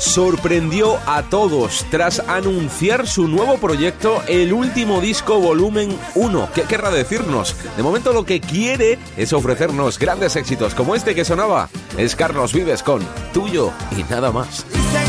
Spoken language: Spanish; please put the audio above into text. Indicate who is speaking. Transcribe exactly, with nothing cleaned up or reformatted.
Speaker 1: sorprendió a todos tras anunciar su nuevo proyecto, el último disco volumen uno. ¿Qué querrá decirnos? De momento lo que quiere es ofrecernos grandes éxitos como este que sonaba. Es Carlos Vives con Tuyo y Nada Más.